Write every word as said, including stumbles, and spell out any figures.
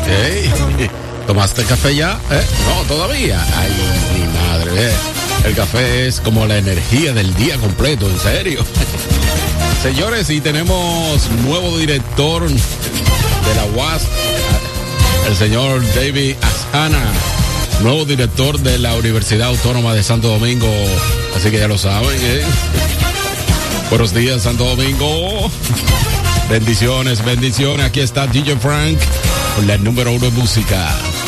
¿Eh? ¿Tomaste café ya? ¿Eh? No, todavía. Ay, mi madre. ¿eh? El café es como la energía del día completo, en serio. Señores, y tenemos nuevo director de la U A S, el señor David Asana, nuevo director de la Universidad Autónoma de Santo Domingo. Así que ya lo saben, ¿eh? Buenos días, Santo Domingo. Bendiciones, bendiciones. Aquí está D J Frank con la número uno de música.